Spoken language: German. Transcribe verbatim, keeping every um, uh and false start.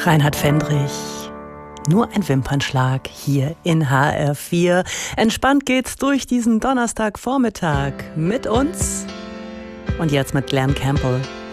Reinhard Fendrich. Nur ein Wimpernschlag hier in H R vier. Entspannt geht's durch diesen Donnerstagvormittag mit uns. Und jetzt mit Glen Campbell.